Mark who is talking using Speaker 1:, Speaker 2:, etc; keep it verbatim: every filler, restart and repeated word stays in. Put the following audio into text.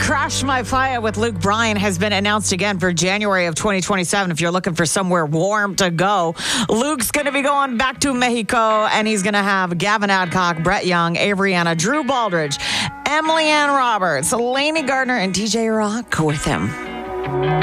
Speaker 1: Crash My Fire with Luke Bryan has been announced again for January of twenty twenty-seven. If you're looking for somewhere warm to go, Luke's going to be going back to Mexico, and he's going to have Gavin Adcock, Brett Young, Avery Anna, Drew Baldridge, Emily Ann Roberts, Lainey Gardner, and D J Rock with him.